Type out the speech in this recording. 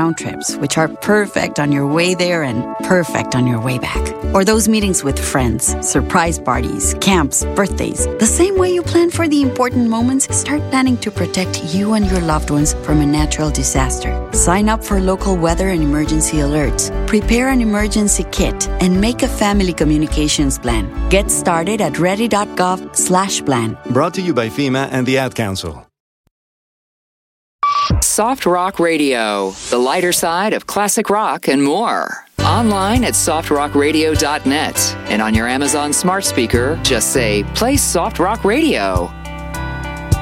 round trips, which are perfect on your way there and perfect on your way back. Or those meetings with friends, surprise parties, camps, birthdays. The same way you plan for the important moments, start planning to protect you and your loved ones from a natural disaster. Sign up for local weather and emergency alerts. Prepare an emergency kit and make a family communications plan. Get started at ready.gov/plan. Brought to you by FEMA and the Ad Council. Soft Rock Radio, the lighter side of classic rock and more. Online at softrockradio.net and on your Amazon smart speaker, just say, play Soft Rock Radio.